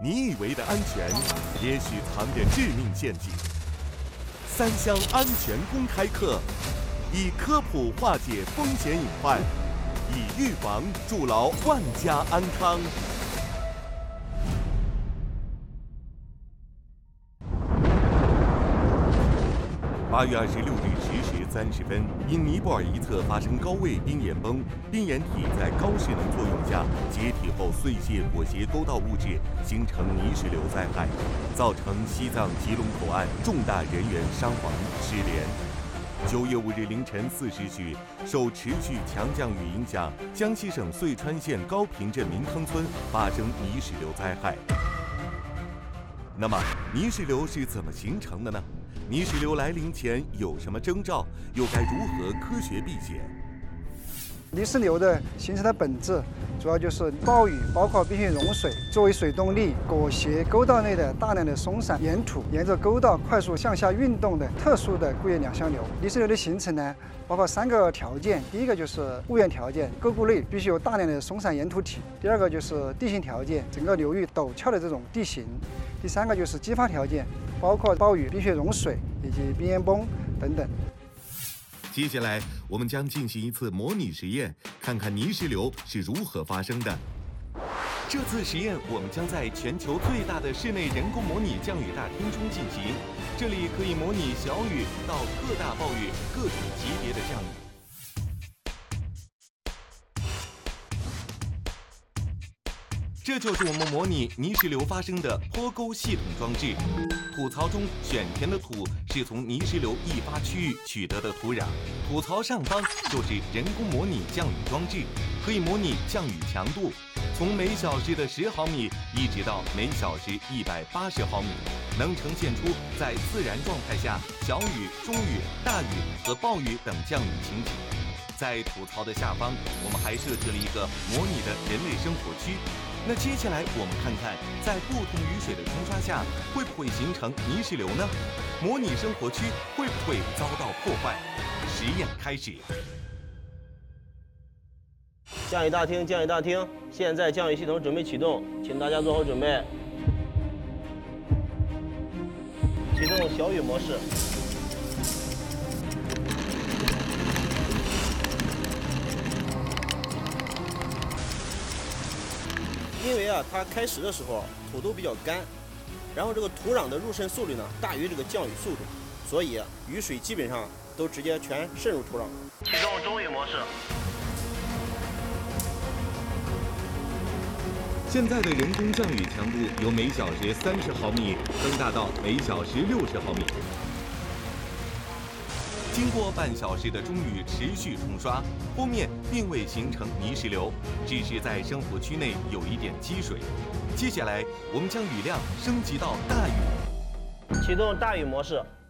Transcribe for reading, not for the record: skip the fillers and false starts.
你以为的安全，也许藏着致命陷阱。三项安全公开课，以科普化解风险隐患，以预防筑牢万家安康。8月26日10时30分，因尼泊尔一侧发生高位冰岩崩，冰岩体在高势能作用下解体后碎屑裹挟沟道物质，形成泥石流灾害，造成西藏吉隆口岸重大人员伤亡失联。9月5日凌晨4时许，受持续强降雨影响，江西省遂川县高坪镇民坑村发生泥石流灾害。那么，泥石流是怎么形成的呢？泥石流来临前有什么征兆？又该如何科学避险？ 泥石流的形成的本质，主要就是暴雨，包括冰雪融水作为水动力，裹挟沟道内的大量的松散岩土，沿着沟道快速向下运动的特殊的固液两相流。泥石流的形成呢，包括3个条件：第一个就是物源条件，沟谷内必须有大量的松散岩土体；第二个就是地形条件，整个流域陡峭的这种地形；第3个就是激发条件，包括暴雨、冰雪融水以及冰岩崩等等。 接下来，我们将进行一次模拟实验，看看泥石流是如何发生的。这次实验，我们将在全球最大的室内人工模拟降雨大厅中进行，这里可以模拟小雨到特大暴雨各种级别的降雨。这就是我们模拟泥石流发生的坡沟系统装置。土槽中选填的土是从泥石流易发区域取得的土壤，土槽上方就是人工模拟降雨装置，可以模拟降雨强度，从每小时的10毫米一直到每小时180毫米，能呈现出在自然状态下小雨、中雨、大雨和暴雨等降雨情景。在土槽的下方，我们还设置了一个模拟的人类生活区。那接下来我们看看，在不同雨水的冲刷下，会不会形成泥石流呢？模拟生活区会不会遭到破坏？实验开始。 降雨大厅，降雨大厅，现在降雨系统准备启动，请大家做好准备。启动小雨模式。因为它开始的时候土都比较干，然后这个土壤的入渗速率呢大于这个降雨速度，所以雨水基本上都直接全渗入土壤。启动中雨模式。 现在的人工降雨强度由每小时30毫米增大到每小时60毫米。经过半小时的中雨持续冲刷，坡面并未形成泥石流，只是在生活区内有一点积水。接下来，我们将雨量升级到大雨。 启动大雨模式。